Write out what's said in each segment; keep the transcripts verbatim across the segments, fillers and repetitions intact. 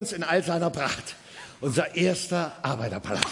in all seiner Pracht. Unser erster Arbeiterpalast.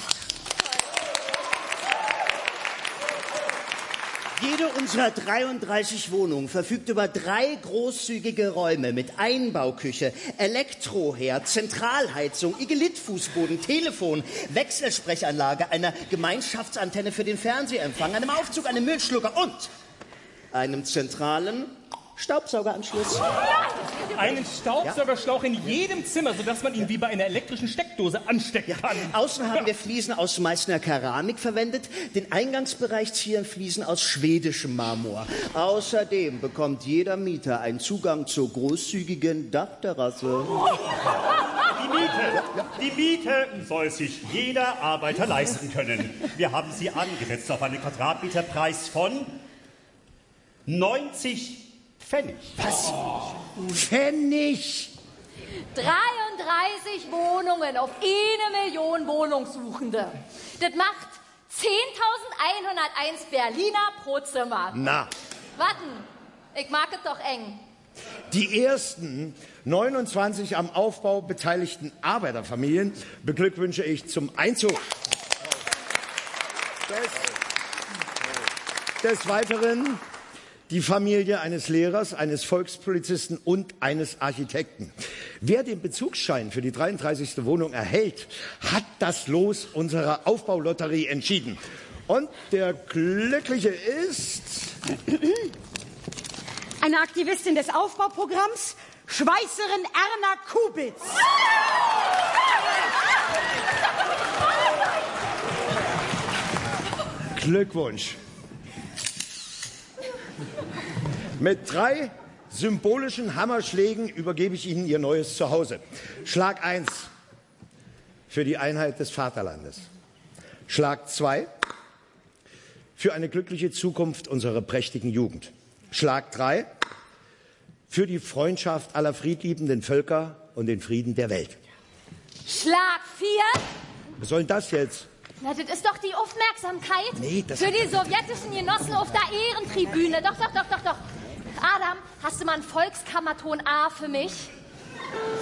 Jede unserer dreiunddreißig Wohnungen verfügt über drei großzügige Räume mit Einbauküche, Elektroherd, Zentralheizung, Igelitfußboden, Telefon, Wechselsprechanlage, einer Gemeinschaftsantenne für den Fernsehempfang, einem Aufzug, einem Müllschlucker und einem zentralen Staubsaugeranschluss. Einen Staubsaugerschlauch in jedem Zimmer, sodass man ihn wie bei einer elektrischen Steckdose anstecken kann. Außen haben wir Fliesen aus Meißner Keramik verwendet. Den Eingangsbereich zieren Fliesen aus schwedischem Marmor. Außerdem bekommt jeder Mieter einen Zugang zur großzügigen Dachterrasse. Die Miete, die Miete soll sich jeder Arbeiter leisten können. Wir haben sie angesetzt auf einen Quadratmeterpreis von neunzig Pfennig. Was? Pfennig? dreiunddreißig Wohnungen auf eine Million Wohnungssuchende. Das macht zehntausendeinhunderteins Berliner pro Zimmer. Na. Warten, ich mag es doch eng. Die ersten neunundzwanzig am Aufbau beteiligten Arbeiterfamilien beglückwünsche ich zum Einzug. Des, des Weiteren die Familie eines Lehrers, eines Volkspolizisten und eines Architekten. Wer den Bezugsschein für die dreiunddreißigste Wohnung erhält, hat das Los unserer Aufbaulotterie entschieden. Und der Glückliche ist... Eine Aktivistin des Aufbauprogramms, Schweißerin Erna Kubitz. Glückwunsch. Mit drei symbolischen Hammerschlägen übergebe ich Ihnen Ihr neues Zuhause. Schlag eins für die Einheit des Vaterlandes. Schlag zwei für eine glückliche Zukunft unserer prächtigen Jugend. Schlag drei für die Freundschaft aller friedliebenden Völker und den Frieden der Welt. Schlag vier. Was soll denn das jetzt? Na, das ist doch die Aufmerksamkeit Nee, das für die sowjetischen Genossen auf der Ehrentribüne. Doch, doch, doch, doch, doch. Adam, hast du mal einen Volkskammerton A für mich?